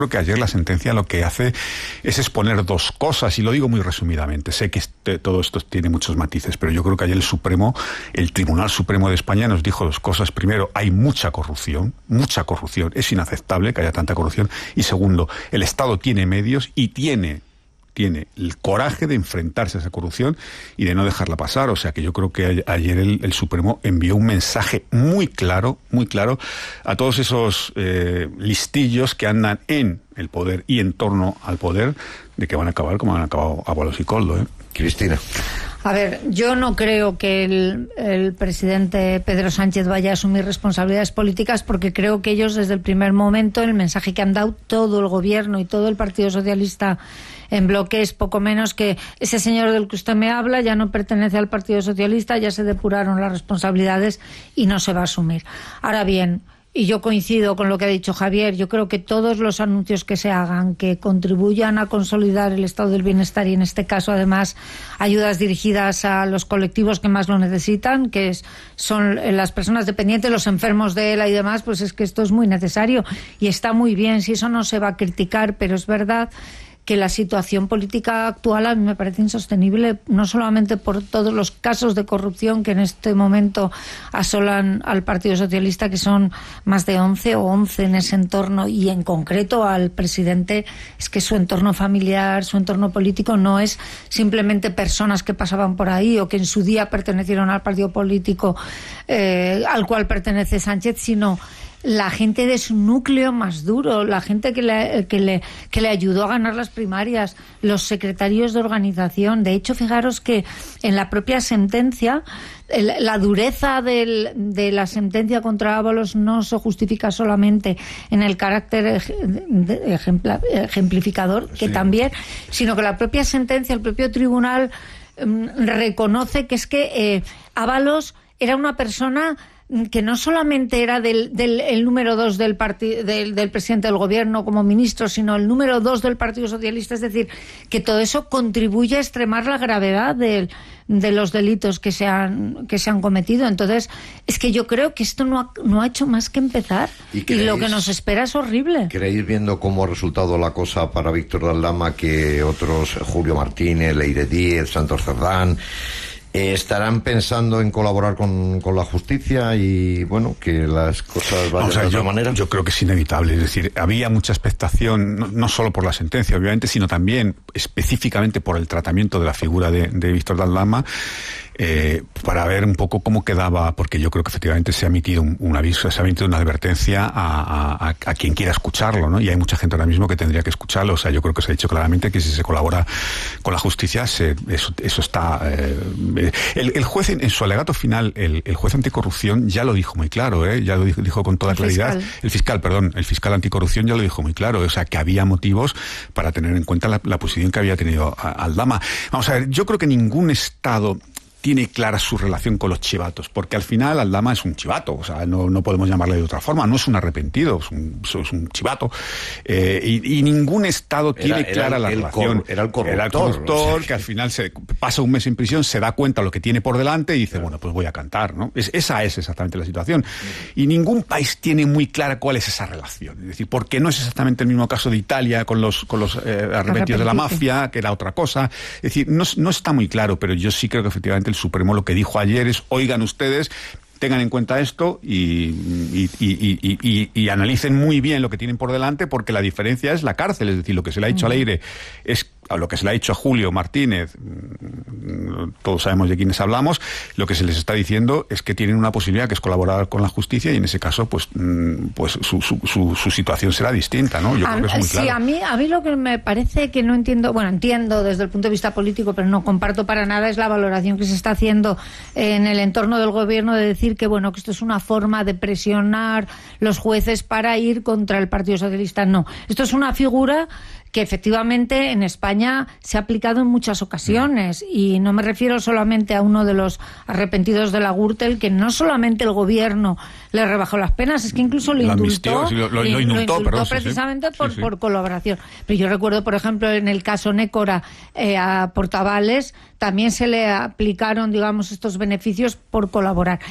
Creo que ayer la sentencia lo que hace es exponer dos cosas, y lo digo muy resumidamente. Sé que todo esto tiene muchos matices, pero yo creo que ayer el Tribunal Supremo de España nos dijo dos cosas. Primero, hay mucha corrupción, es inaceptable que haya tanta corrupción. Y segundo, el Estado tiene medios y tiene el coraje de enfrentarse a esa corrupción y de no dejarla pasar. O sea que yo creo que ayer el Supremo envió un mensaje muy claro a todos esos listillos que andan en el poder y en torno al poder, de que van a acabar como han acabado Ábalos y Koldo. Cristina. A ver, yo no creo que el presidente Pedro Sánchez vaya a asumir responsabilidades políticas, porque creo que ellos desde el primer momento, el mensaje que han dado todo el gobierno y todo el Partido Socialista en bloque es poco menos que ese señor del que usted me habla ya no pertenece al Partido Socialista, ya se depuraron las responsabilidades y no se va a asumir. Ahora bien, y yo coincido con lo que ha dicho Javier, yo creo que todos los anuncios que se hagan que contribuyan a consolidar el estado del bienestar, y en este caso además ayudas dirigidas a los colectivos que más lo necesitan, son las personas dependientes, los enfermos de ELA y demás, pues es que esto es muy necesario y está muy bien, si eso no se va a criticar, pero es verdad que la situación política actual a mí me parece insostenible, no solamente por todos los casos de corrupción que en este momento asolan al Partido Socialista, que son más de 11 en ese entorno, y en concreto al presidente, es que su entorno familiar, su entorno político no es simplemente personas que pasaban por ahí o que en su día pertenecieron al partido político al cual pertenece Sánchez, sino la gente de su núcleo más duro, la gente que le ayudó a ganar las primarias, los secretarios de organización. De hecho, fijaros que en la propia sentencia, la dureza de la sentencia contra Ábalos no se justifica solamente en el carácter ejemplificador, que sí, también, sino que la propia sentencia, el propio tribunal reconoce que es que Ábalos era una persona que no solamente era el número 2 del presidente del gobierno como ministro, sino el número 2 del Partido Socialista. Es decir, que todo eso contribuye a extremar la gravedad de los delitos que se han cometido. Entonces, es que yo creo que esto no ha hecho más que empezar, y lo que nos espera es horrible. ¿Creéis, viendo cómo ha resultado la cosa para Víctor de Aldama, que otros, Julio Martínez, Leire Díez, Santos Cerdán, estarán pensando en colaborar con la justicia y, bueno, que las cosas vayan de otra manera? Yo creo que es inevitable. Es decir, había mucha expectación, no solo por la sentencia, obviamente, sino también específicamente por el tratamiento de la figura de Víctor de Aldama, para ver un poco cómo quedaba, porque yo creo que efectivamente se ha emitido un aviso, se ha emitido una advertencia a quien quiera escucharlo, ¿no? Y hay mucha gente ahora mismo que tendría que escucharlo. O sea, yo creo que se ha dicho claramente que si se colabora con la justicia, eso está... El juez, en su alegato final, el juez anticorrupción ya lo dijo muy claro, ya lo dijo con toda claridad. El fiscal anticorrupción ya lo dijo muy claro, o sea, que había motivos para tener en cuenta la posición que había tenido Aldama. Vamos a ver, yo creo que ningún Estado tiene clara su relación con los chivatos, porque al final Aldama es un chivato, o sea, no podemos llamarle de otra forma, no es un arrepentido, es un chivato, y ningún Estado tiene clara la relación. Era el corruptor, que al final se pasa un mes en prisión, se da cuenta de lo que tiene por delante y dice, bueno, pues voy a cantar, ¿no? Esa es exactamente la situación. Y ningún país tiene muy clara cuál es esa relación, es decir, porque no es exactamente el mismo caso de Italia con los arrepentidos de la mafia, que era otra cosa. Es decir, no está muy claro, pero yo sí creo que efectivamente el Supremo lo que dijo ayer es: oigan ustedes, tengan en cuenta esto y analicen muy bien lo que tienen por delante, porque la diferencia es la cárcel. Es decir, lo que se le ha dicho a Leire es a lo que se le ha dicho a Julio Martínez, todos sabemos de quiénes hablamos, lo que se les está diciendo es que tienen una posibilidad, que es colaborar con la justicia, y en ese caso pues su situación será distinta, ¿no? Yo creo que es muy claro. Sí, a mí lo que me parece que no entiendo, bueno, entiendo desde el punto de vista político, pero no comparto para nada, es la valoración que se está haciendo en el entorno del gobierno de decir que, bueno, que esto es una forma de presionar los jueces para ir contra el Partido Socialista. No, esto es una figura que efectivamente en España se ha aplicado en muchas ocasiones, y no me refiero solamente a uno de los arrepentidos de la Gürtel, que no solamente el gobierno le rebajó las penas, es que incluso lo indultó, lo indultó precisamente por colaboración. Pero yo recuerdo, por ejemplo, en el caso Nécora, a Portavales también se le aplicaron, digamos, estos beneficios por colaborar.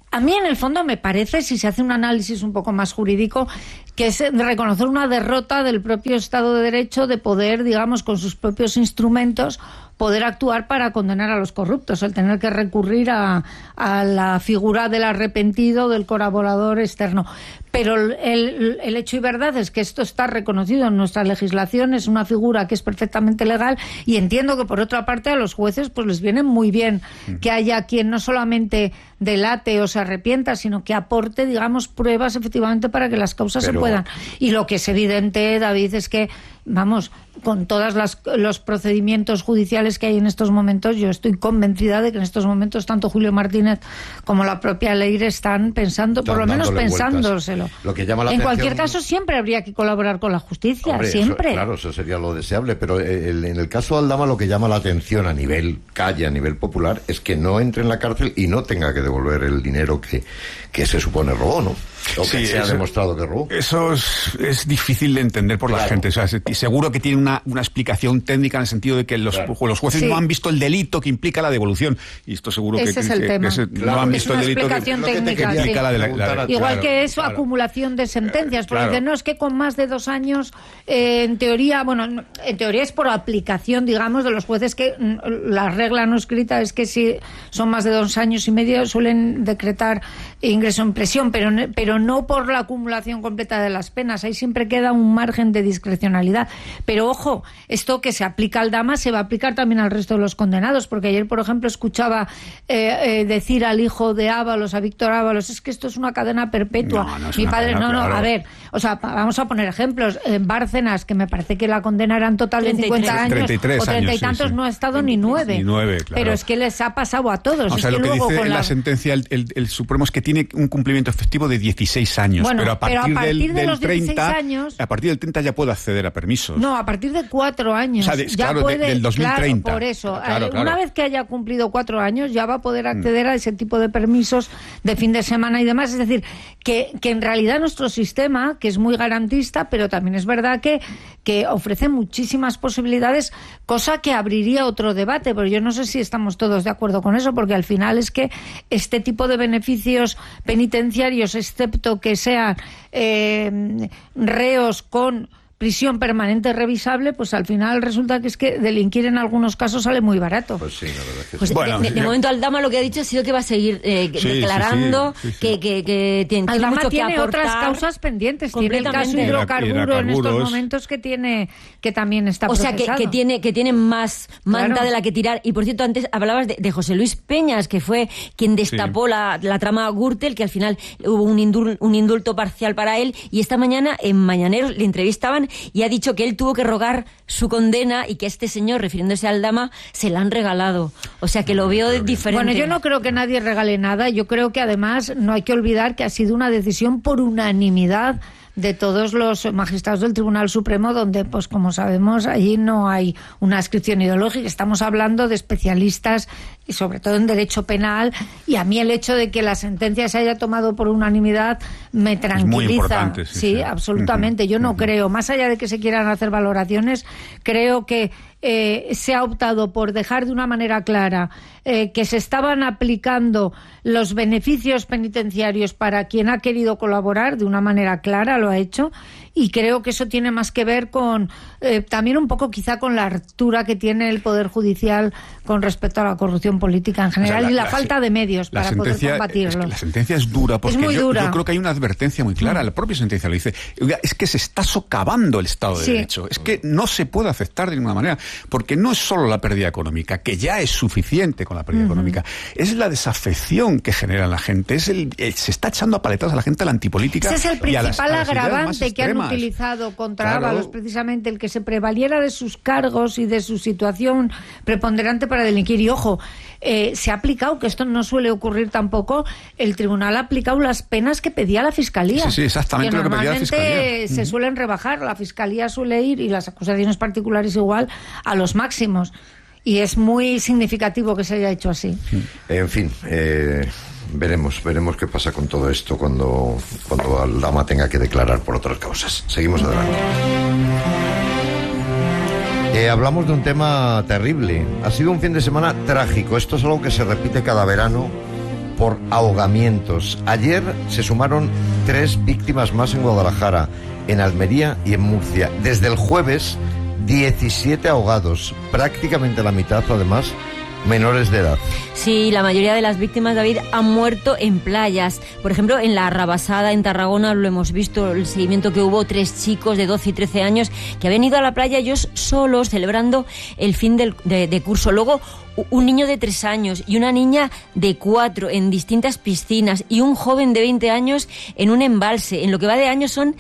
A mí, en el fondo, me parece, si se hace un análisis un poco más jurídico, que es reconocer una derrota del propio Estado de Derecho de poder, digamos, con sus propios instrumentos, poder actuar para condenar a los corruptos, el tener que recurrir a la figura del arrepentido, del colaborador externo. Pero el hecho y verdad es que esto está reconocido en nuestra legislación, es una figura que es perfectamente legal, y entiendo que, por otra parte, a los jueces pues les viene muy bien que haya quien no solamente delate o se arrepienta, sino que aporte, digamos, pruebas efectivamente para que las causas se puedan. Y lo que es evidente, David, es que, vamos, con todos los procedimientos judiciales que hay en estos momentos, yo estoy convencida de que en estos momentos tanto Julio Martínez como la propia Leire están pensando, por lo menos pensándoselo. Lo que llama la en atención... cualquier caso, siempre habría que colaborar con la justicia, hombre, siempre. Claro, eso sería lo deseable, pero en el caso de Aldama, lo que llama la atención a nivel calle, a nivel popular, es que no entre en la cárcel y no tenga que devolver el dinero que se supone robó, ¿no? O que se ha demostrado que robó. Eso es difícil de entender por la gente. O sea, seguro que tiene una explicación técnica en el sentido de que los jueces no han visto el delito que implica la devolución. Y esto seguro ese que es el tema. No han visto el delito que implica la igual que eso, acumulación de sentencias. Porque dicen, no, es que con más de 2 años, en teoría, en teoría es por aplicación, digamos, de los jueces, que la regla no escrita es que si son más de 2 años y medio suelen decretar ingreso en prisión, pero no por la acumulación completa de las penas. Ahí siempre queda un margen de discrecionalidad. Pero ojo, esto que se aplica al Dama se va a aplicar también al resto de los condenados, porque ayer, por ejemplo, escuchaba decir al hijo de Ábalos, a Víctor Ábalos, es que esto es una cadena perpetua. Mi padre, claro. A ver, o sea, vamos a poner ejemplos. En Bárcenas, que me parece que la condena era en total de 50 años, 33 o 30 y años, tantos, no ha estado ni 9. Ni 9, claro. Pero es que les ha pasado a todos. O sea, es lo que que luego dice con la sentencia el Supremo es que tiene un cumplimiento efectivo de 16 años. Bueno, pero a partir de los 16 30, años... a partir del 30 ya puede acceder a permisos. No, a partir de 4 años. O sea, claro, del 2030. Claro, por eso. Claro. Una vez que haya cumplido 4 años, ya va a poder acceder a ese tipo de permisos de fin de semana y demás. Es decir, que en realidad nuestro sistema, que es muy garantista, pero también es verdad que ofrece muchísimas posibilidades, cosa que abriría otro debate, pero yo no sé si estamos todos de acuerdo con eso, porque al final es que este tipo de beneficios penitenciarios, excepto que sean reos con prisión permanente revisable, pues al final resulta que es que delinquir en algunos casos sale muy barato. Pues sí, la verdad es que pues sí. bueno, de momento Aldama lo que ha dicho ha sido que va a seguir declarando que tiene Aldama mucho tiene que aportar. Otras causas pendientes, tiene el caso hidrocarburo en estos momentos que también está procesado. O sea, que tiene más manta claro. de la que tirar. Y por cierto, antes hablabas de José Luis Peñas, que fue quien destapó la trama Gürtel, que al final hubo un indulto parcial para él, y esta mañana en Mañaneros le entrevistaban y ha dicho que él tuvo que rogar su condena y que este señor, refiriéndose al Dama, se la han regalado. O sea, que lo veo diferente. Bueno, yo no creo que nadie regale nada. Yo creo que además no hay que olvidar que ha sido una decisión por unanimidad de todos los magistrados del Tribunal Supremo, donde, pues como sabemos, allí no hay una adscripción ideológica. Estamos hablando de especialistas, y sobre todo en derecho penal, y a mí el hecho de que la sentencia se haya tomado por unanimidad me tranquiliza. Es muy importante, sí, absolutamente. Yo no creo, más allá de que se quieran hacer valoraciones, creo que se ha optado por dejar de una manera clara que se estaban aplicando los beneficios penitenciarios para quien ha querido colaborar, de una manera clara lo ha hecho, y creo que eso tiene más que ver con también un poco quizá con la hartura que tiene el Poder Judicial con respecto a la corrupción política en general, o sea, y la falta de medios para poder combatirlo. La sentencia es dura, porque yo creo que hay una advertencia muy clara, la propia sentencia lo dice, es que se está socavando el Estado de Derecho, es que no se puede aceptar de ninguna manera, porque no es solo la pérdida económica, que ya es suficiente con la pérdida económica, es la desafección que genera la gente, se está echando a paletadas a la gente a la antipolítica. Ese es el principal agravante que han extremas. Utilizado contra Ábalos, precisamente el que se prevaliera de sus cargos y de su situación preponderante para delinquir. Y ojo, se ha aplicado, que esto no suele ocurrir tampoco, el tribunal ha aplicado las penas que pedía la Fiscalía. Sí, exactamente lo que pedía la Fiscalía. Normalmente se suelen rebajar, la Fiscalía suele ir, y las acusaciones particulares igual, a los máximos. Y es muy significativo que se haya hecho así. En fin, veremos qué pasa con todo esto cuando Aldama tenga que declarar por otras causas. Seguimos adelante. Hablamos de un tema terrible. Ha sido un fin de semana trágico. Esto es algo que se repite cada verano por ahogamientos. Ayer se sumaron 3 víctimas más en Guadalajara, en Almería y en Murcia. Desde el jueves, 17 ahogados, prácticamente la mitad, además, menores de edad. Sí, la mayoría de las víctimas, David, han muerto en playas. Por ejemplo, en la Rabasada, en Tarragona, lo hemos visto, el seguimiento que hubo, 3 chicos de 12 y 13 años que habían ido a la playa ellos solos, celebrando el fin de curso. Luego, un niño de 3 años y una niña de 4 en distintas piscinas y un joven de 20 años en un embalse. En lo que va de año son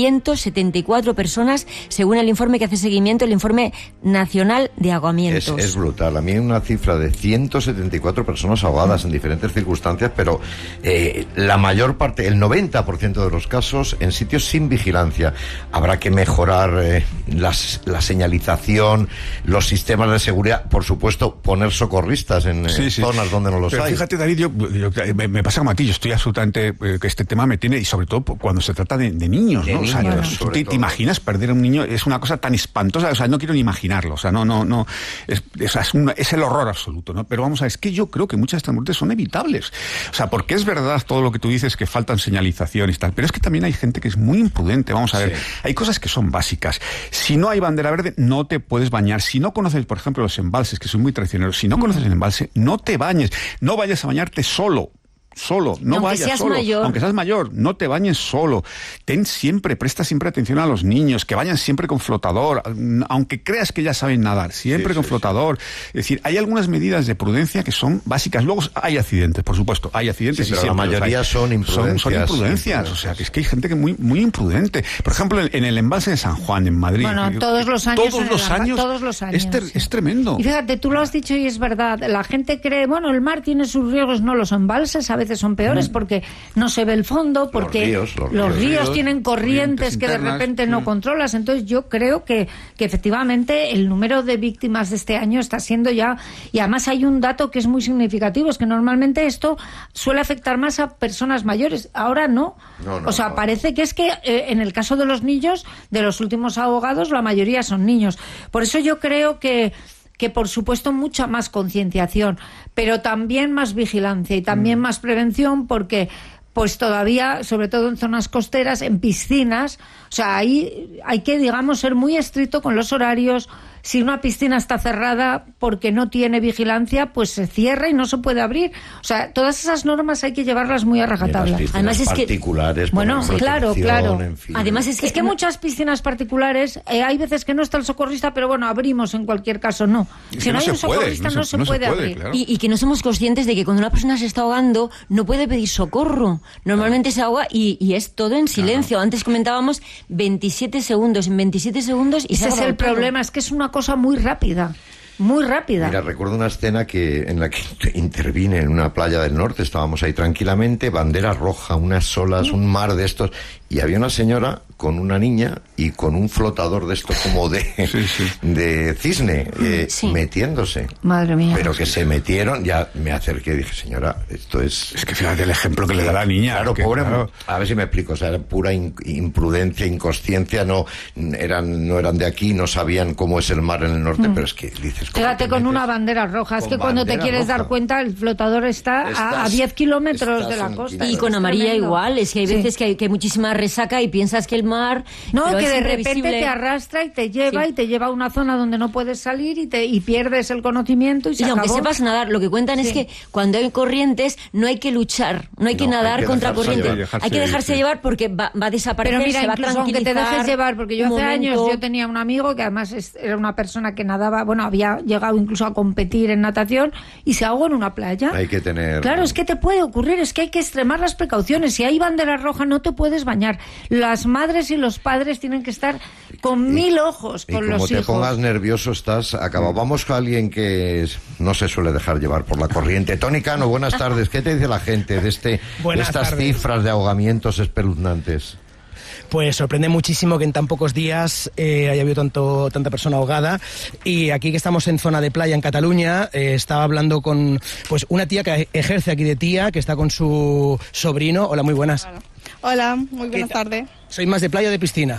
174 personas, según el informe que hace seguimiento, el Informe Nacional de Ahogamientos. Es brutal. A mí una cifra de 174 personas ahogadas en diferentes circunstancias, pero la mayor parte, el 90% de los casos, en sitios sin vigilancia. Habrá que mejorar la señalización, los sistemas de seguridad, por supuesto, poner socorristas en zonas donde no los hay. Fíjate, David, yo me pasa como a ti, yo estoy absolutamente que este tema me tiene, y sobre todo cuando se trata de niños, ¿no? Niños, o sea, ¿te imaginas perder a un niño? Es una cosa tan espantosa, o sea, no quiero ni imaginarlo, o sea, no, es el horror absoluto, ¿no? Pero vamos a ver, es que yo creo que muchas de estas muertes son evitables, o sea, porque es verdad todo lo que tú dices, que faltan señalizaciones y tal, pero es que también hay gente que es muy imprudente, vamos a ver, hay cosas que son básicas. Si no hay bandera verde, no te puedes bañar. Si no conoces, por ejemplo, los embalses, que son muy traicioneros, si no conoces el embalse, no te bañes, no vayas a bañarte solo, no vayas solo, aunque seas mayor, no te bañes solo. Presta siempre atención a los niños, que vayan siempre con flotador, aunque creas que ya saben nadar, siempre con flotador. Es decir, hay algunas medidas de prudencia que son básicas. Luego hay accidentes, por supuesto, hay accidentes, pero la mayoría son imprudencias. Son imprudencias, o sea, que es que hay gente que muy, muy imprudente. Por ejemplo, en el embalse de San Juan, en Madrid. Bueno, todos los años. Es tremendo. Y fíjate, tú lo has dicho y es verdad. La gente cree, bueno, el mar tiene sus riesgos, no, los embalses a veces son peores porque no se ve el fondo, porque los ríos tienen corrientes que de repente no controlas. Entonces yo creo que efectivamente el número de víctimas de este año está siendo ya, y además hay un dato que es muy significativo, es que normalmente esto suele afectar más a personas mayores, ahora no. O sea, parece que es que en el caso de los niños, de los últimos ahogados, la mayoría son niños. Por eso yo creo que por supuesto mucha más concienciación, pero también más vigilancia y también más prevención, porque pues todavía, sobre todo en zonas costeras, en piscinas, o sea, ahí hay que, digamos, ser muy estricto con los horarios. Si una piscina está cerrada porque no tiene vigilancia, pues se cierra y no se puede abrir. O sea, todas esas normas hay que llevarlas muy a rajatabla. Además es particulares, bueno, claro. En fin. Además es que muchas piscinas particulares, hay veces que no está el socorrista, pero bueno, abrimos en cualquier caso, no. Si no hay un socorrista no se puede abrir. Claro. Y que no somos conscientes de que cuando una persona se está ahogando no puede pedir socorro. Normalmente se ahoga y es todo en silencio. Antes comentábamos 27 segundos. En 27 segundos y ese es el problema, es que es una cosa muy rápida. Muy rápida. Mira, recuerdo una escena en la que intervine en una playa del norte, estábamos ahí tranquilamente, bandera roja, unas olas, un mar de estos, y había una señora con una niña y con un flotador de estos como de cisne, metiéndose. Madre mía. Pero que se metieron, ya me acerqué y dije, señora, esto es... Es que fíjate el ejemplo que le da la niña. Claro, pobre, a ver si me explico, o sea, era pura imprudencia, inconsciencia, no eran de aquí, no sabían cómo es el mar en el norte, pero es que dices... Fíjate con una bandera roja, es que cuando te quieres dar cuenta el flotador está a 10 kilómetros de la costa. Y con amarilla igual, es que hay veces que hay muchísima resaca y piensas que el mar... No, que de repente te arrastra y te lleva a una zona donde no puedes salir y pierdes el conocimiento y aunque sepas nadar, lo que cuentan es que cuando hay corrientes no hay que luchar, no hay que nadar contra corriente. Hay que dejarse llevar porque va a desaparecer, pero mira, se va a incluso aunque te dejes llevar, porque yo hace años yo tenía un amigo que además era una persona que nadaba, bueno, había llegado incluso a competir en natación y se ahogó en una playa. Hay que tener... Claro, es que te puede ocurrir, es que hay que extremar las precauciones. Si hay bandera roja no te puedes bañar. Las madres y los padres tienen que estar con 1000 ojos con los hijos. Como te pongas nervioso estás acabado. Vamos con alguien que no se suele dejar llevar por la corriente. Tony Cano, buenas tardes. ¿Qué te dice la gente de estas cifras de ahogamientos espeluznantes? Pues sorprende muchísimo que en tan pocos días haya habido tanta persona ahogada. Y aquí que estamos en zona de playa en Cataluña, estaba hablando con pues una tía que ejerce aquí de tía, que está con su sobrino. Hola, muy buenas. Hola, muy buenas tardes. ¿Soy más de playa o de piscina?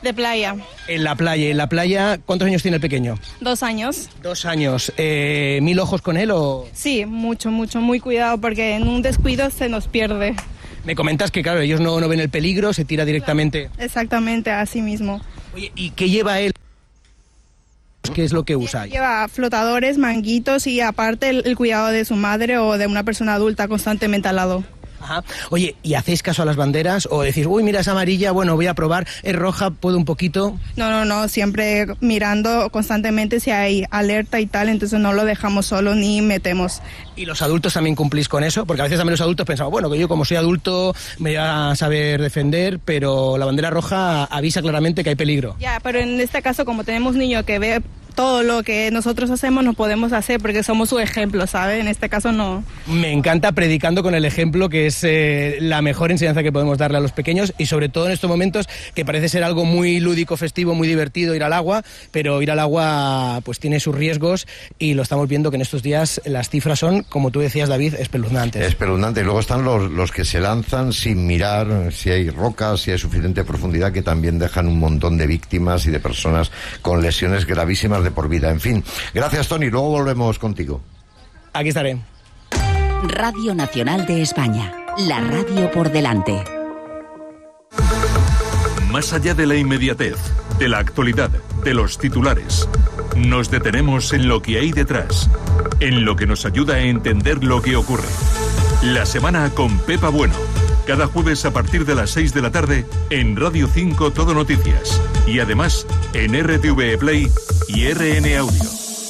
De playa. En la playa, ¿cuántos años tiene el pequeño? 2 años. 2 años. ¿Mil ojos con él o...? Sí, mucho, muy cuidado porque en un descuido se nos pierde. Me comentas que, claro, ellos no ven el peligro, se tira directamente. Exactamente, así mismo. Oye, ¿y qué lleva él? ¿Qué es lo que usa? Lleva flotadores, manguitos y aparte el cuidado de su madre o de una persona adulta constantemente al lado. Ajá. Oye, ¿y hacéis caso a las banderas? ¿O decís, uy, mira, es amarilla, bueno, voy a probar, es roja, puedo un poquito? No, siempre mirando constantemente si hay alerta y tal, entonces no lo dejamos solo ni metemos. ¿Y los adultos también cumplís con eso? Porque a veces también los adultos pensamos, bueno, que yo como soy adulto me voy a saber defender, pero la bandera roja avisa claramente que hay peligro. Ya, pero en este caso, como tenemos niños que ve todo lo que nosotros hacemos, no podemos hacer porque somos su ejemplo, ¿sabe? En este caso no. Me encanta predicando con el ejemplo, que es la mejor enseñanza que podemos darle a los pequeños, y sobre todo en estos momentos que parece ser algo muy lúdico, festivo, muy divertido ir al agua, pero ir al agua pues tiene sus riesgos, y lo estamos viendo que en estos días las cifras son, como tú decías, David, espeluznantes. Espeluznante. Y luego están los que se lanzan sin mirar si hay rocas, si hay suficiente profundidad, que también dejan un montón de víctimas y de personas con lesiones gravísimas de por vida. En fin, gracias, Tony, luego volvemos contigo. Aquí estaré. Radio Nacional de España, la radio por delante. Más allá de la inmediatez, de la actualidad, de los titulares, nos detenemos en lo que hay detrás, en lo que nos ayuda a entender lo que ocurre. La semana con Pepa Bueno. Cada jueves a partir de las 6 de la tarde en Radio 5 Todo Noticias. Y además en RTV Play y RN Audio.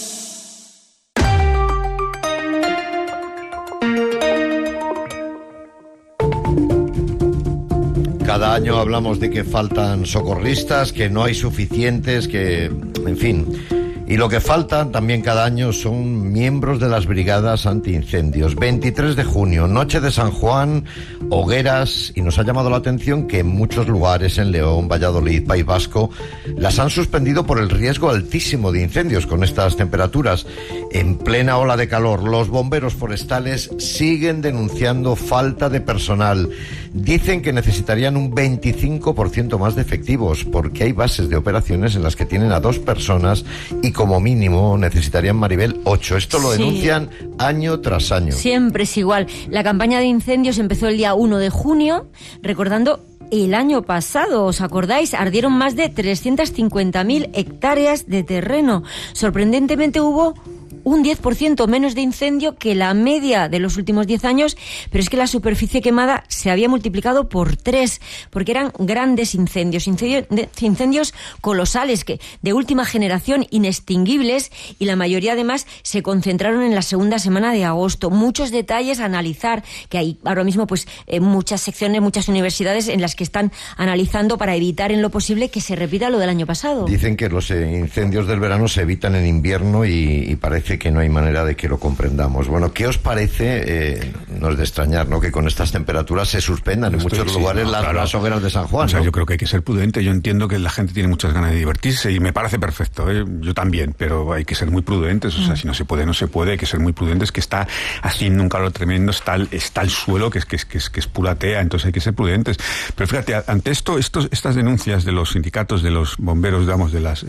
Cada año hablamos de que faltan socorristas, que no hay suficientes, que, en fin. Y lo que faltan también cada año son miembros de las brigadas antiincendios. 23 de junio, noche de San Juan, hogueras, y nos ha llamado la atención que en muchos lugares, en León, Valladolid, País Vasco, las han suspendido por el riesgo altísimo de incendios con estas temperaturas. En plena ola de calor, los bomberos forestales siguen denunciando falta de personal. Dicen que necesitarían un 25% más de efectivos, porque hay bases de operaciones en las que tienen a 2 personas y como mínimo necesitarían, Maribel, 8. Esto lo denuncian año tras año. Siempre es igual. La campaña de incendios empezó el día 1 de junio, recordando el año pasado, ¿os acordáis? Ardieron más de 350.000 hectáreas de terreno. Sorprendentemente hubo un 10% menos de incendio que la media de los últimos 10 años, pero es que la superficie quemada se había multiplicado por 3, porque eran grandes incendios colosales, que de última generación, inextinguibles, y la mayoría además se concentraron en la segunda semana de agosto. Muchos detalles a analizar, que hay ahora mismo pues muchas secciones, muchas universidades en las que están analizando para evitar en lo posible que se repita lo del año pasado. Dicen que los incendios del verano se evitan en invierno y parece que no hay manera de que lo comprendamos. Bueno, ¿qué os parece? No es de extrañar, ¿no?, que con estas temperaturas se suspendan en muchos lugares las hogueras de San Juan. O sea, ¿no? Yo creo que hay que ser prudente. Yo entiendo que la gente tiene muchas ganas de divertirse y me parece perfecto, ¿eh? Yo también, pero hay que ser muy prudentes. O sea, si no se puede, no se puede. Hay que ser muy prudentes, que está haciendo un calor tremendo, está el suelo que es pura tea, entonces hay que ser prudentes. Pero fíjate, ante estas denuncias de los sindicatos, de los bomberos, digamos, de las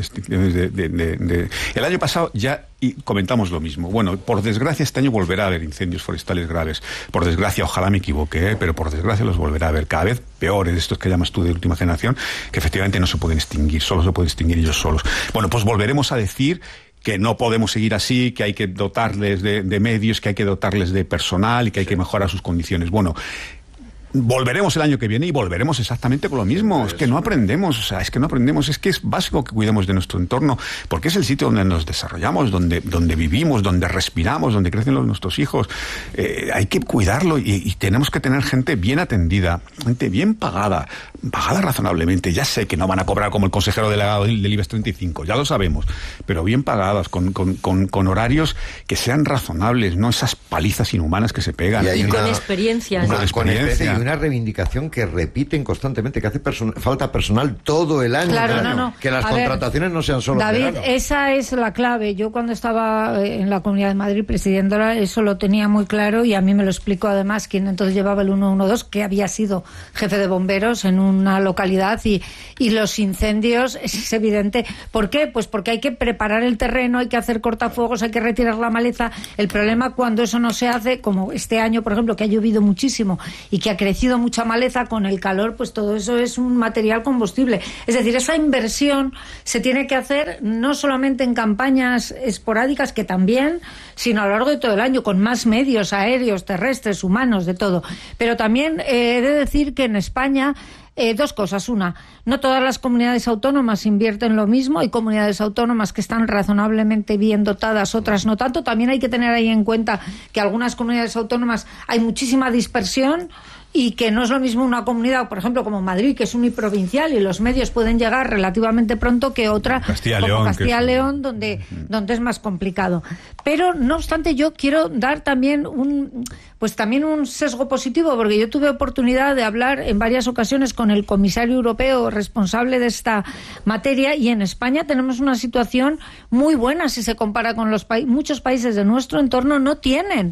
el año pasado ya comentamos lo mismo. Bueno, por desgracia este año volverá a haber incendios forestales graves. Por desgracia, ojalá me equivoque, ¿eh? Pero por desgracia los volverá a haber cada vez peores, estos que llamas tú de última generación, que efectivamente no se pueden extinguir, solo se pueden extinguir ellos solos. Bueno, pues volveremos a decir que no podemos seguir así, que hay que dotarles de medios, que hay que dotarles de personal y que hay que mejorar sus condiciones. Bueno, volveremos el año que viene y volveremos exactamente con lo mismo. Es que no aprendemos, es que es básico que cuidemos de nuestro entorno, porque es el sitio donde nos desarrollamos, donde vivimos, donde respiramos, donde crecen nuestros hijos. Hay que cuidarlo y tenemos que tener gente bien atendida, gente bien pagada razonablemente. Ya sé que no van a cobrar como el consejero delegado del IBEX 35, ya lo sabemos, pero bien pagadas, con horarios que sean razonables, no esas palizas inhumanas que se pegan. Y con experiencia. Con experiencia y una reivindicación que repiten constantemente, que hace falta personal todo el año. Claro, que las contrataciones no sean solo David, en verano. esa es la clave. Yo cuando estaba en la Comunidad de Madrid presidiéndola, eso lo tenía muy claro, y a mí me lo explicó además quien entonces llevaba el 112, que había sido jefe de bomberos en una localidad, y los incendios es evidente. ¿Por qué? Pues porque hay que preparar el terreno, hay que hacer cortafuegos, hay que retirar la maleza. El problema cuando eso no se hace, como este año, por ejemplo, que ha llovido muchísimo y que ha crecido mucha maleza, con el calor, pues todo eso es un material combustible. Es decir, esa inversión se tiene que hacer no solamente en campañas esporádicas, que también, sino a lo largo de todo el año, con más medios aéreos, terrestres, humanos, de todo. Pero también he de decir que en España, dos cosas. Una, no todas las comunidades autónomas invierten lo mismo. Hay comunidades autónomas que están razonablemente bien dotadas, otras no tanto. También hay que tener ahí en cuenta que algunas comunidades autónomas hay muchísima dispersión, y que no es lo mismo una comunidad, por ejemplo, como Madrid, que es uniprovincial y los medios pueden llegar relativamente pronto, que otra como Castilla-León, donde es más complicado. Pero, no obstante, yo quiero dar también un sesgo positivo, porque yo tuve oportunidad de hablar en varias ocasiones con el comisario europeo responsable de esta materia, y en España tenemos una situación muy buena si se compara con muchos países de nuestro entorno. No tienen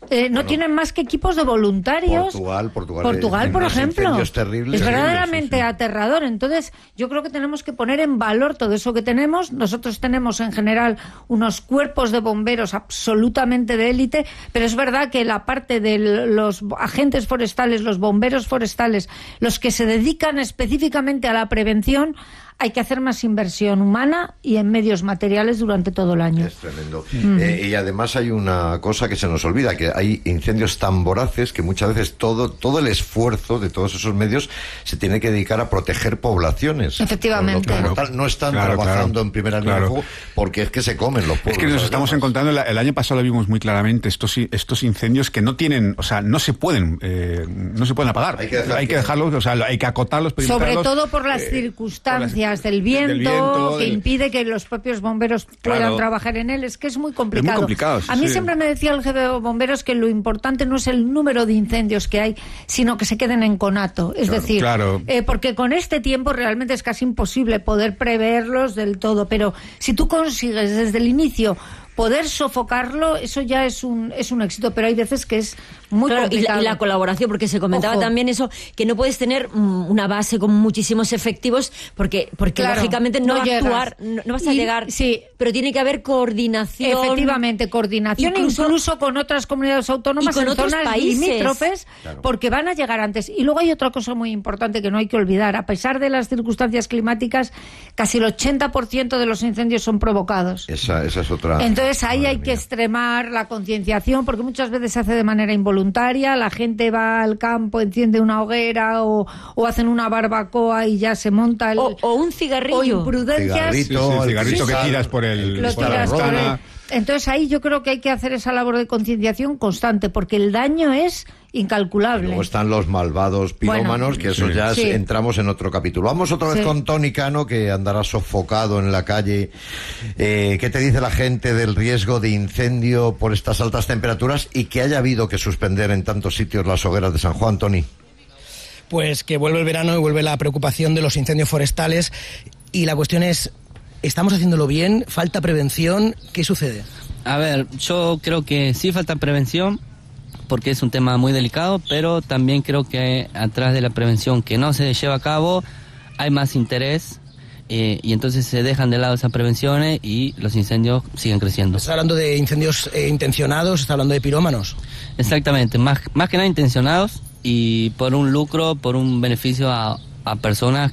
más que equipos de voluntarios. Portugal, por ejemplo. Es verdaderamente aterrador. Entonces, yo creo que tenemos que poner en valor todo eso que tenemos. Nosotros tenemos en general unos cuerpos de bomberos absolutamente de élite, pero es verdad que la parte de los agentes forestales, los bomberos forestales, los que se dedican específicamente a la prevención, hay que hacer más inversión humana y en medios materiales durante todo el año. Es tremendo. Y además hay una cosa que se nos olvida, que hay incendios tan voraces que muchas veces todo el esfuerzo de todos esos medios se tiene que dedicar a proteger poblaciones. Efectivamente. No están trabajando en primera línea de fuego, porque es que se comen los pueblos. Es que nos estamos encontrando, el año pasado lo vimos muy claramente, estos incendios que no tienen, o sea, no se pueden apagar. Hay que dejarlos, o sea, hay que acotarlos, sobre todo por las circunstancias del viento, que impide que los propios bomberos puedan trabajar en él. Es que es muy complicado. Es muy complicado, a mí siempre me decía el jefe de bomberos que lo importante no es el número de incendios que hay, sino que se queden en conato. Es decir, porque con este tiempo realmente es casi imposible poder preverlos del todo, pero si tú consigues desde el inicio poder sofocarlo, eso ya es un éxito, pero hay veces que es muy complicado. Y la colaboración, porque se comentaba también eso, que no puedes tener una base con muchísimos efectivos, porque lógicamente no vas a llegar, sí, pero tiene que haber coordinación. Efectivamente, coordinación incluso con otras comunidades autónomas y con otros países limítrofes, porque van a llegar antes. Y luego hay otra cosa muy importante que no hay que olvidar: a pesar de las circunstancias climáticas, casi el 80% de los incendios son provocados. Esa es otra. Entonces ahí hay que extremar la concienciación, porque muchas veces se hace de manera involuntaria. La gente va al campo, enciende una hoguera o hacen una barbacoa y ya se monta o un cigarrillo. O imprudencias. Cigarrito que tiras por la ventana. Entonces ahí yo creo que hay que hacer esa labor de concienciación constante, porque el daño es incalculable. Luego están los malvados pirómanos, que eso ya entramos en otro capítulo. Vamos otra vez con Toni Cano, que andará sofocado en la calle. ¿Qué te dice la gente del riesgo de incendio por estas altas temperaturas y que haya habido que suspender en tantos sitios las hogueras de San Juan, Toni? Pues que vuelve el verano y vuelve la preocupación de los incendios forestales, y la cuestión es: ¿estamos haciéndolo bien? ¿Falta prevención? ¿Qué sucede? A ver, yo creo que sí falta prevención, porque es un tema muy delicado, pero también creo que atrás de la prevención que no se lleva a cabo hay más interés, y entonces se dejan de lado esas prevenciones y los incendios siguen creciendo. ¿Estás hablando de incendios intencionados? ¿Estás hablando de pirómanos? Exactamente, más que nada intencionados, y por un lucro, por un beneficio a personas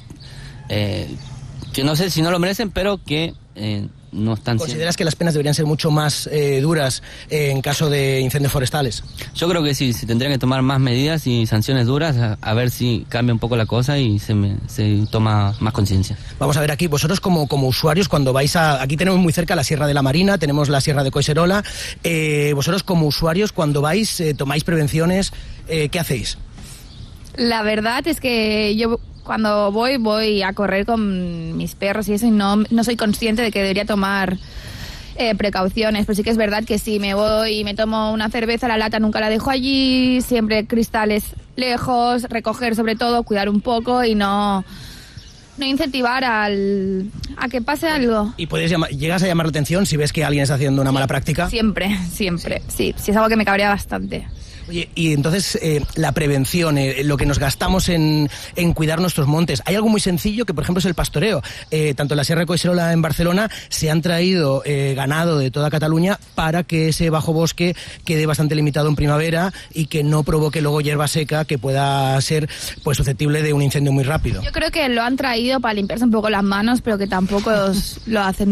que no sé si no lo merecen, pero que no están... ¿Consideras que las penas deberían ser mucho más duras en caso de incendios forestales? Yo creo que sí, se tendrían que tomar más medidas y sanciones duras, a ver si cambia un poco la cosa y se toma más conciencia. Vamos a ver aquí, vosotros como usuarios, cuando vais aquí tenemos muy cerca la Sierra de la Marina, tenemos la Sierra de Collserola, vosotros como usuarios, cuando vais, tomáis prevenciones, ¿qué hacéis? La verdad es que yo cuando voy a correr con mis perros y eso, y no soy consciente de que debería tomar precauciones, pero sí que es verdad que si me voy y me tomo una cerveza, la lata nunca la dejo allí, siempre cristales lejos, recoger sobre todo, cuidar un poco y no incentivar a que pase algo. ¿Y llegas a llamar la atención si ves que alguien está haciendo una mala práctica? Siempre. Sí, es algo que me cabrea bastante. Oye, y entonces la prevención, lo que nos gastamos en cuidar nuestros montes. Hay algo muy sencillo que, por ejemplo, es el pastoreo. Tanto en la Sierra de Collserola en Barcelona se han traído ganado de toda Cataluña para que ese bajo bosque quede bastante limitado en primavera y que no provoque luego hierba seca que pueda ser pues susceptible de un incendio muy rápido. Yo creo que lo han traído para limpiarse un poco las manos, pero que tampoco lo hacen